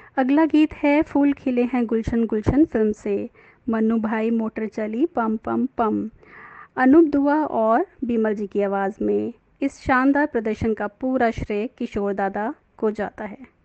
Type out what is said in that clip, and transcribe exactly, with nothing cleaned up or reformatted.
अगला गीत है फूल खिले हैं गुलशन गुलशन फिल्म से, मन्नू भाई मोटर चली पम पम पम। अनूप दुआ और बीमल जी की आवाज़ में। इस शानदार प्रदर्शन का पूरा श्रेय किशोर दादा को जाता है।